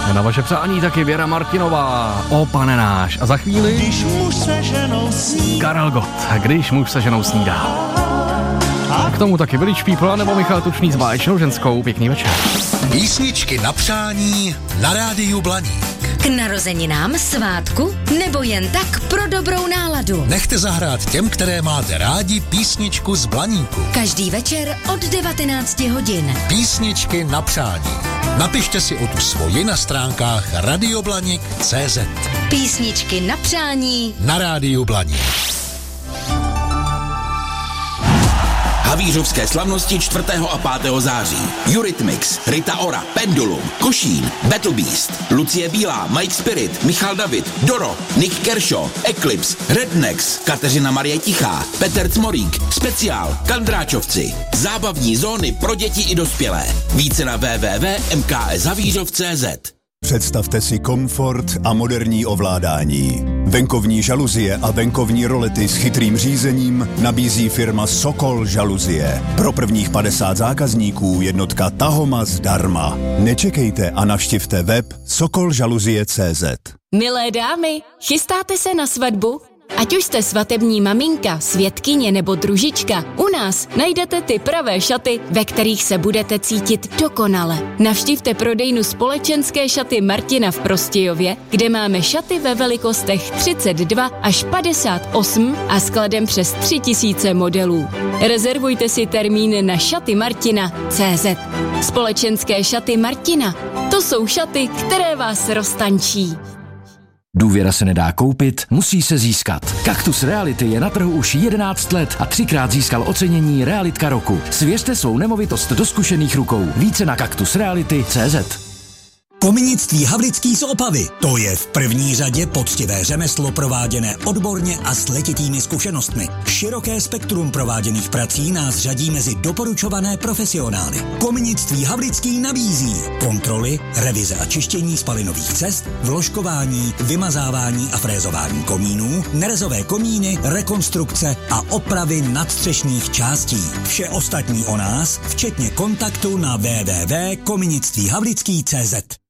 Na vaše přání taky Věra Martinová, O pane náš. A za chvíli Když muž se ženou snídá. Karel Gott, Když muž se ženou snídá. A k tomu taky Village People nebo Michal Tučný s báječnou ženskou. Pěkný večer. Písničky na přání na rádiu Blaník. K narozeninám, svátku nebo jen tak pro dobrou náladu. Nechte zahrát těm, které máte rádi, písničku z Blaníku. Každý večer od 19 hodin. Písničky na přání. Napište si o tu svoji na stránkách radioblanik.cz. Písničky na přání Na rádiu Blaník. Havířovské slavnosti 4. a 5. září. Eurythmics, Rita Ora, Pendulum, Košín, Battle Beast, Lucie Bílá, Mike Spirit, Michal David, Doro, Nick Kershaw, Eclipse, Rednex, Kateřina Marie Tichá, Petr Cmorík, Speciál, Kandráčovci. Zábavní zóny pro děti i dospělé. Více na www.mkshavířov.cz. Představte si komfort a moderní ovládání. Venkovní žaluzie a venkovní rolety s chytrým řízením nabízí firma Sokol žaluzie. Pro prvních 50 zákazníků jednotka Tahoma zdarma. Nečekejte a navštivte web sokolžaluzie.cz. Milé dámy, chystáte se na svatbu? Ať už jste svatební maminka, svědkyně nebo družička, u nás najdete ty pravé šaty, ve kterých se budete cítit dokonale. Navštivte prodejnu Společenské šaty Martina v Prostějově, kde máme šaty ve velikostech 32 až 58 a skladem přes 3000 modelů. Rezervujte si termín na šatymartina.cz. Společenské šaty Martina. To jsou šaty, které vás roztančí. Důvěra se nedá koupit, musí se získat. Kaktus Reality je na trhu už 11 let a 3krát získal ocenění Realitka roku. Svěřte svou nemovitost do zkušených rukou. Více na kaktusreality.cz. Kominictví Havlický z Opavy. To je v první řadě poctivé řemeslo prováděné odborně a s letitými zkušenostmi. Široké spektrum prováděných prací nás řadí mezi doporučované profesionály. Kominictví Havlický nabízí kontroly, revize a čištění spalinových cest, vložkování, vymazávání a frézování komínů, nerezové komíny, rekonstrukce a opravy nadstřešních částí. Vše ostatní o nás, včetně kontaktu na www.kominictvíhavlický.cz.